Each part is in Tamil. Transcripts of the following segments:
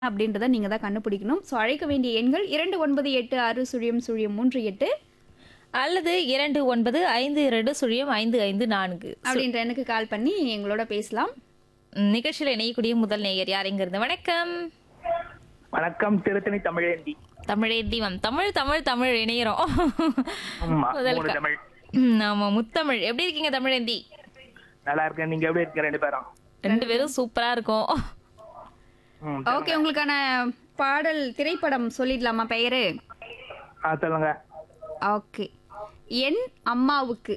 அப்படின்றத நீங்க தான் கண்டுபிடிக்கணும். ஸோ அழைக்க வேண்டிய எண்கள் 2986 0 0 3 8 அல்லது 2952 அப்படின்ற எண்ணுக்கு கால் பண்ணி எங்களோட பேசலாம். நிகழ்ச்சியில் இணையக்கூடிய முதல் நேயர் யாருங்கிறது? வணக்கம். வணக்கம், திருத்தணி தமிழேந்தி. தமிழே தீபம். தமிழ் தமிழ் தமிழ் இணையறோம். ஆமா, முதல் மூணு தமிழ். ஆமா, முத்தமிழ். எப்படி இருக்கீங்க தமிழேந்தி? நல்லா இருக்கேன். நீங்க எப்படி இருக்கீங்க ரெண்டு பேரும்? ரெண்டு பேரும் சூப்பரா இருக்கும். ஓகே, உங்களுக்கான பாடல் திரைப்படம் சொல்லிடலாமா பெயரு? சொல்லுங்க. ஓகே. என் அம்மாவுக்கு.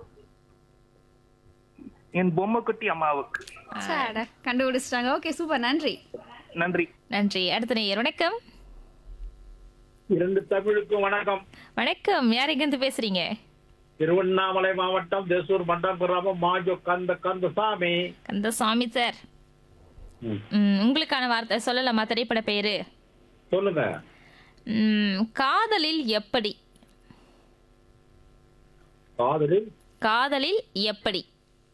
என் பொம்மைக்குட்டி அம்மாவுக்கு. சாட கண்டுபிடிச்சிட்டாங்க. ஓகே, சூப்பர், நன்றி. நன்றி. நன்றி. அடுத்த நேயர் வணக்கம். இரண்டு தமிழுக்கும் வணக்கம். வணக்கம். யார் எங்கிருந்து பேசுறீங்க? திருவண்ணாமலை மாவட்டம் தேசூர் மண்டம் கிராமம் மாஜோ கந்தசாமி. கந்தசாமி சார். உங்களுக்கான வார்த்தை சொல்லலாமா? திரைப்பட பெயரு சொல்லுங்க. காதலில் எப்படி. காதலில் காதலில் எப்படி.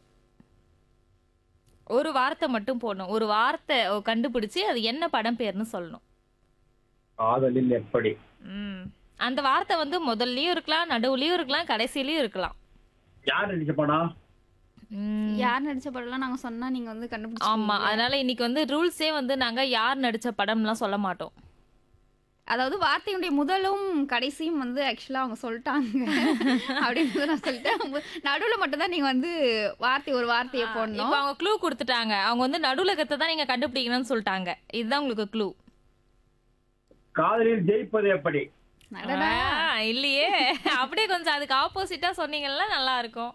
ஒரு வார்த்தை மட்டும் போடணும். ஒரு வார்த்தை கண்டுபிடிச்சு அது என்ன படம் பேர்னு சொல்லணும். காதலில் எப்படி? அந்த வார்த்தை வந்து முதல்லயும் இருக்கலாம், நடுவுலயும் இருக்கலாம், கடைசிலயும் இருக்கலாம். யார் நடிச்ச படம்? யார் நடிச்ச படம்லாம் நாங்க சொன்னா நீங்க வந்து ஆமா, கண்டுபிடிச்சிருவீங்க. அதனால இன்னைக்கு வந்து ரூல்ஸே வந்து நாங்க யார் நடிச்ச படம்லாம் சொல்ல மாட்டோம். அதாவது வார்த்தையுடைய முதலும் கடைசியும் வந்து ஆக்சுவலா அவங்க சொல்லிட்டாங்க அப்படின்னு நான் சொல்லிட்டேன். நடுவுல மட்டும் தான் நீங்க வந்து ஒரு வார்த்தையை இப்ப போடணும். அவங்க க்ளூ கொடுத்துட்டாங்க. அவங்க வந்து நடுவுலகத்தை தான் நீங்க கண்டுபிடிக்கணும்னு சொல்லிட்டாங்க. இதுதான் உங்களுக்கு க்ளூ. காதலில் ஜெயிப்பது எப்படி? அடடா. இல்லையே, அப்படியே கொஞ்சம் அதுக்கு ஆப்போசிட்டா சொன்னீங்கன்னா நல்லா இருக்கும்.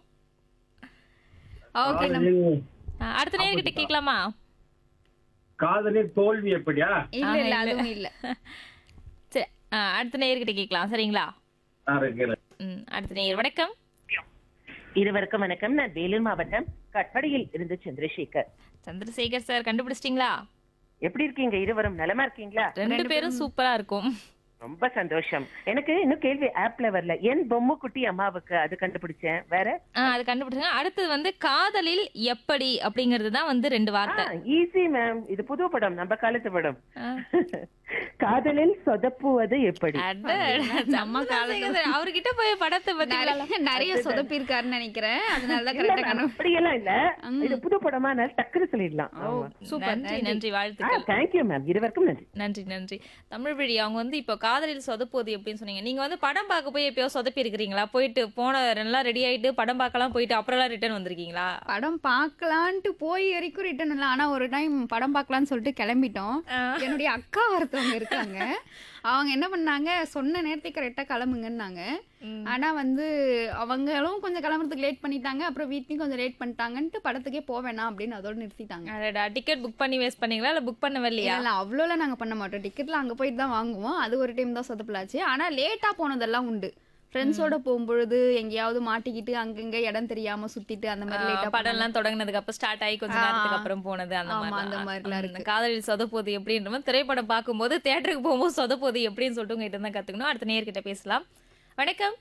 ஓகே, அடுத்த நேர்கிட்ட கேட்கலாமா? காதலில் தோல்வி எப்படியா? இல்ல இல்ல அதுவும் இல்ல. சரி, அடுத்த நேர்கிட்ட கேட்கலாம். சரிங்களா? அடுத்த நேயர் வணக்கம். இருவருக்கும் வணக்கம். நான் வேலூர் மாவட்டம் கட்படியில் இருந்து சந்திரசேகர். சந்திரசேகர் சார், கண்டுபிடிச்சிட்டீங்களா? எப்படி இருக்கீங்க? இருவரும் நலமா இருக்கீங்களா? ரெண்டு பேரும் சூப்பரா இருக்கும். ரொம்ப சந்தோஷம். எனக்கு இன்னும் கேள்வி ஆப்ல வரல. என் பொம்மைக்குட்டி அம்மாவுக்கு அது கண்டுபிடிச்சேன். வேற அது கண்டுபிடிச்சாங்க. அடுத்தது வந்து காதலில் எப்படி அப்படிங்கிறது தான் வந்து ரெண்டு வார்த்தை. Easy ma'am. இது புது படம், நம்ம காலத்து படம். ஆ. காதலில் சொதப்புவது எப்படி? அவர்கிட்ட போய் படத்தை பத்தி நிறைய சொதப்பி இருக்காருன்னு நினைக்கிறேன். அதனாலதான் கரெக்டா அப்படியெல்லாம் இல்ல, இது புது படமா டக்குனு சொல்லிடலாம். சூப்பர். நன்றி நன்றி, வாழ்த்துக்கள். Thank you ma'am. இருவருக்கும் நன்றி. நன்றி நன்றி. தமிழ் வழி அவங்க வந்து இப்போ காதலில் சொதப்போது எப்படின்னு சொன்னீங்க. நீங்க வந்து படம் பார்க்க போய் எப்பயோ சொதப்பி இருக்கிறீங்களா? போயிட்டு போன எல்லாம் ரெடி ஆயிட்டு படம் பார்க்கலாம் போயிட்டு அப்புறம் ரிட்டர்ன் வந்திருக்கீங்களா? படம் பார்க்கலான்ட்டு போய் வரைக்கும் ரிட்டர்ன் இல்லை. ஆனா ஒரு டைம் படம் பார்க்கலான்னு சொல்லிட்டு கிளம்பிட்டோம். என்னுடைய அக்கா ஒருத்தவங்க இருக்காங்க. அவங்க என்ன பண்ணாங்க, சொன்ன நேரத்துக்கு கரெக்டா கிளம்புங்கன்னாங்க. ஆனா வந்து அவங்களும் கொஞ்சம் கிளம்புறதுக்கு லேட் பண்ணிட்டாங்க. அப்புறம் வீட்லயும் கொஞ்சம் லேட் பண்ணிட்டாங்கன்ட்டு படத்துக்கே போவேணாம் அப்படின்னு அதோட நிறுத்திட்டாங்க. டிக்கெட் புக் பண்ணி வேஸ்ட் பண்ணீங்களா இல்ல புக் பண்ணவே இல்லையா? இல்ல அவ்வளோலாம் நாங்க பண்ண மாட்டோம். டிக்கெட்ல அங்க போயிட்டு தான் வாங்குவோம். அது ஒரு டைம் தான் சொதப்பலாச்சு. ஆனா லேட்டா போனதெல்லாம் உண்டு. ஃப்ரெண்ட்ஸோட போகும்பொழுது எங்கேயாவது மாட்டிக்கிட்டு அங்கங்க இடம் தெரியாம சுத்திட்டு அந்த மாதிரி லேட்டா படம் எல்லாம் தொடங்கினதுக்கு அப்புறம் ஸ்டார்ட் ஆகி கொஞ்ச நேரத்துக்கு அப்புறம் போனது அந்த ஆமா, அந்த மாதிரி மாதிரிலாம் இருக்கு. காதலில் சொதப்போது எப்படின்ற மாதிரி திரைப்படம் பார்க்கும்போது தியேட்டருக்கு போகும்போது சொதப்போது எப்படின்னு சொல்லிட்டு உங்ககிட்ட தான் கத்துக்கணும். அடுத்த நேர்கிட்ட பேசலாம். வணக்கம்.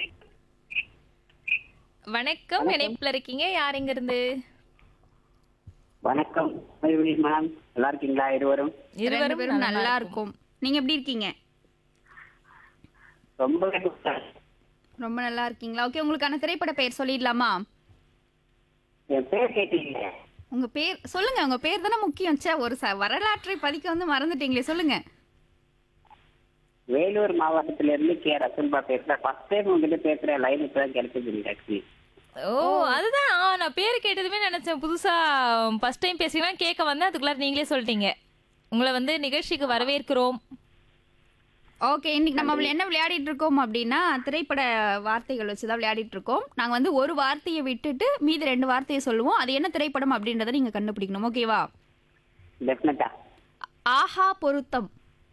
வணக்கம். இணைப்புல இருக்கீங்க. யார் எங்க இருந்து? வணக்கம் மேம். நல்லா இருக்கீங்களா? இருவரும் ரெண்டு பேரும் நல்லா இருக்கும். நீங்க எப்படி இருக்கீங்க? ரொம்ப ரொம்ப நல்லா இருக்கீங்களா? ஓகே, உங்களுக்கான திரைப்பட பெயர் சொல்லிடலாமா? என் பேர் கேட்டீங்க. உங்க பேர் சொல்லுங்க. உங்க பேர் தானே முக்கியம். சே, ஒரு வரலாற்றை பதிக்க வந்து மறந்துட்டீங்களே, சொல்லுங்க. வேலூர் மாவட்டத்தில இருந்து கே ரசன்பா பேசுறேன். ஃபர்ஸ்ட் டைம் உங்ககிட்ட பேசுற லைன் இப்பதான் கிடைச்சது ஆக்சுவலி. ஓ, அதுதான். நான் பேர் கேட்டதுமே நினைச்சேன் புதுசா ஃபர்ஸ்ட் டைம் பேசுறீங்கன்னா கேட்க வந்தேன். அதுக்குள்ளார நீங்களே சொல்லிட்டீங்க. உங்களை வந்து நிகழ்ச்சிக்கு வரவேற்கிறோம். ஓகே, இன்னைக்கு நம்ம என்ன விளையாடிட்டு இருக்கோம் அப்படின்னா திரைப்பட வார்த்தைகள் வச்சுதான் விளையாடிட்டு இருக்கோம். நாங்க வந்து ஒரு வார்த்தையை விட்டுட்டு மீதி ரெண்டு வார்த்தையை சொல்லுவோம். அது என்ன திரைப்படம் அப்படின்றத நீங்க கண்டுபிடிக்கணும். ஓகேவா? டெஃபினட்டா. ஆஹா பொருத்தம்.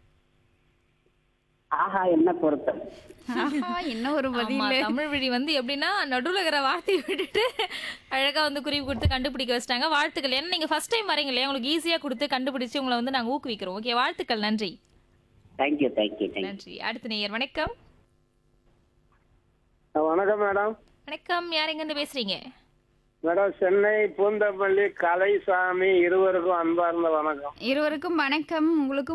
ஆஹா என்ன பொருத்தம். ஆஹா, என்ன ஒரு ஆமா, பதில். தமிழ் வழி வந்து எப்படின்னா நடுவுல இருக்கிற வார்த்தையை விட்டுட்டு அழகா வந்து குறிப்பு கொடுத்து கண்டுபிடிக்க வச்சிட்டாங்க. வாழ்த்துக்கள். ஏன்னா நீங்க ஃபர்ஸ்ட் டைம் வரீங்க இல்லையா, உங்களுக்கு ஈஸியா கொடுத்து கண்டுபிடிச்சு உங்களை வந்து நாங்க ஊக்குவிக்கிறோம். ஓகே, வாழ்த்துக்கள். நன்றி. Thank you thank you thank you. நன்றி. அடுத்த நேயர் வணக்கம். வணக்கம் மேடம். வணக்கம். யார் எங்க இருந்து பேசுறீங்க? மேடம், சென்னை பூந்தமல்லி கலைசாமி. இருவருக்கும் அன்பார்ந்த வணக்கம். இருவருக்கும் வணக்கம். உங்களுக்கும்